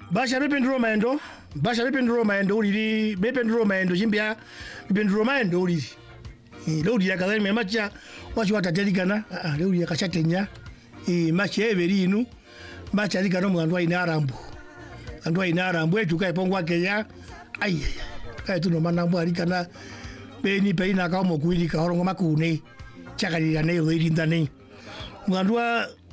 Basha bependro maendo ulili bependro maendo chimbia bependro maendo ulili leo ya kadhani memacha wachi watatelikana leo ya kachatenya machi everi inu machi alikana mwandu ina arambu etu kai pongwa keya ai kai tuno manambu alikana beni peina ka mo kuili ka horongo makune chakalira ne oirindane mwandu